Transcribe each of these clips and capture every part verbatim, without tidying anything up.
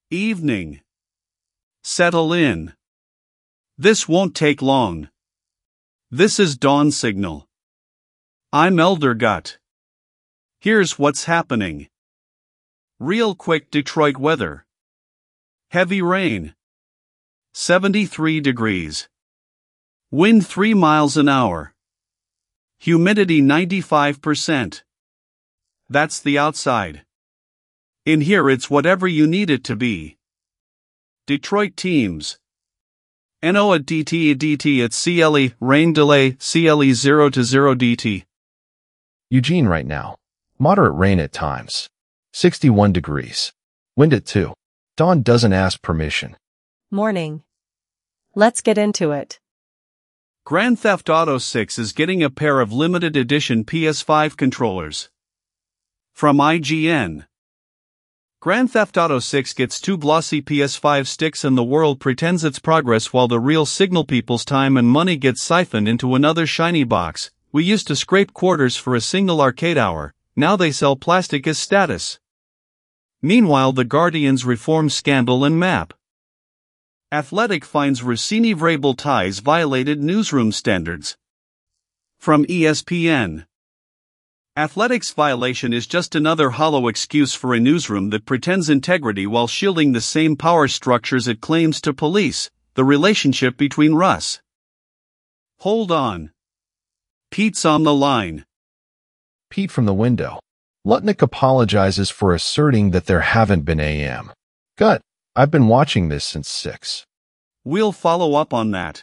Evening. Settle in. This won't take long. This is dawn signal. I'm Elder Gut. Here's what's happening. Real quick Detroit weather. Heavy rain. seventy-three degrees. Wind three miles an hour. Humidity ninety-five percent. That's the outside. In here it's whatever you need it to be. Detroit teams. NOAA D T D T at C L E, rain delay, C L E zero to zero D T. Eugene right now. Moderate rain at times. sixty-one degrees. Wind at two. Dawn doesn't ask permission. Morning. Let's get into it. Grand Theft Auto six is getting a pair of limited edition P S five controllers. From I G N. Grand Theft Auto six gets two glossy P S five sticks and the world pretends it's progress while the real signal people's time and money gets siphoned into another shiny box. We used to scrape quarters for a single arcade hour, now they sell plastic as status. Meanwhile, the Guardians reform scandal and map. Athletic finds Rossini Vrabel ties violated newsroom standards. From E S P N. Athletics violation is just another hollow excuse for a newsroom that pretends integrity while shielding the same power structures it claims to police, the relationship between Russ. Hold on. Pete's on the line. Pete from the window. Lutnick apologizes for asserting that there haven't been A M. Gut, I've been watching this since six. We'll follow up on that.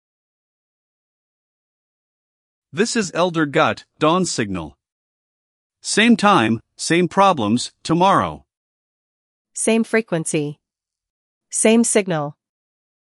This is Elder Gut, Dawn Signal. Same time, same problems, tomorrow. Same frequency. Same signal.